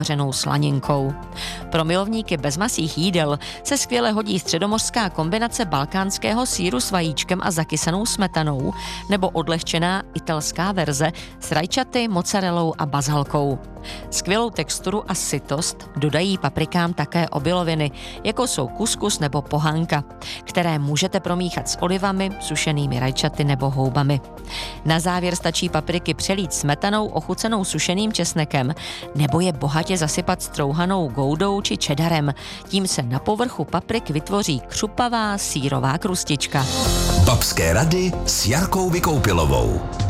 vařenou slaninkou. Pro milovníky bezmasých jídel se skvěle hodí středomořská kombinace balkánského sýru s vajíčkem a zakysanou smetanou nebo odlehčená italská verze s rajčaty, mozzarellou a bazalkou. Skvělou texturu a sytost dodají paprikám také obiloviny, jako jsou kuskus nebo pohanka, které můžete promíchat s olivami, sušenými rajčaty nebo houbami. Na závěr stačí papriky přelít smetanou ochucenou sušeným česnekem nebo je bohatě zasypat strouhanou goudou či cheddarem. Tím se na povrchu paprik vytvoří křupavá sýrová krustička. Babské rady s Jarkou Vykoupilovou.